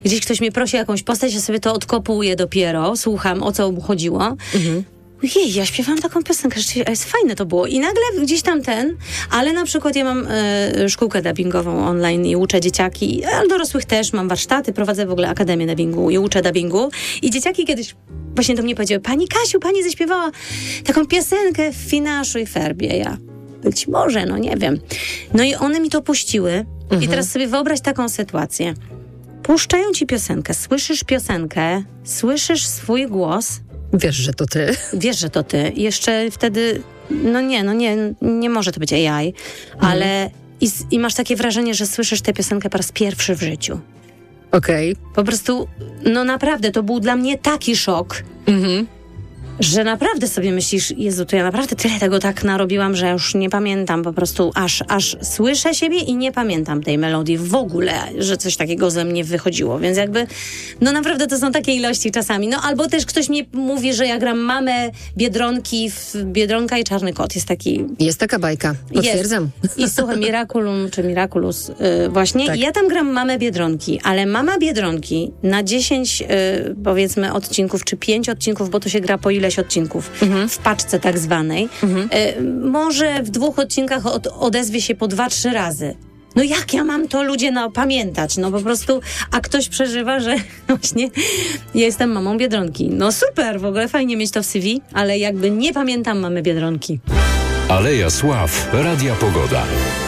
Gdzieś ktoś mnie prosi o jakąś postać, ja sobie to odkopuję dopiero, słucham, o co mu chodziło. Jej, ja śpiewałam taką piosenkę, rzeczywiście, jest fajne to było. I nagle gdzieś tam ale na przykład ja mam szkółkę dubbingową online i uczę dzieciaki, ale dorosłych też, mam warsztaty, prowadzę w ogóle akademię dubbingu i uczę dubbingu. I dzieciaki kiedyś właśnie do mnie powiedziały, pani Kasiu, pani zaśpiewała taką piosenkę w Finaszu i Ferbie. Ja, być może, no nie wiem. No i one mi to puściły. I teraz sobie wyobraź taką sytuację. Puszczają ci piosenkę, słyszysz piosenkę, słyszysz swój głos. Wiesz, że to ty. Wiesz, że to ty. Jeszcze wtedy, nie może to być AI, ale i masz takie wrażenie, że słyszysz tę piosenkę po raz pierwszy w życiu. Okej. Po prostu, naprawdę, to był dla mnie taki szok, że naprawdę sobie myślisz, Jezu, to ja naprawdę tyle tego tak narobiłam, że już nie pamiętam po prostu, aż słyszę siebie i nie pamiętam tej melodii w ogóle, że coś takiego ze mnie wychodziło, więc jakby, naprawdę to są takie ilości czasami, albo też ktoś mi mówi, że ja gram mamę Biedronki w Biedronka i Czarny Kot, jest taki... Jest taka bajka, potwierdzam. I słuchaj, Miraculum czy Miraculous właśnie, tak. I ja tam gram mamę Biedronki, ale mama Biedronki na 10 powiedzmy odcinków, czy 5 odcinków, bo to się gra po ileś odcinków w paczce tak zwanej, może w 2 odcinkach odezwie się po 2-3 razy. No jak ja mam to, ludzie, pamiętać? Po prostu, a ktoś przeżywa, że właśnie ja jestem mamą Biedronki. No super, w ogóle fajnie mieć to w CV, ale jakby nie pamiętam mamy Biedronki. Aleja Sław, Radia Pogoda.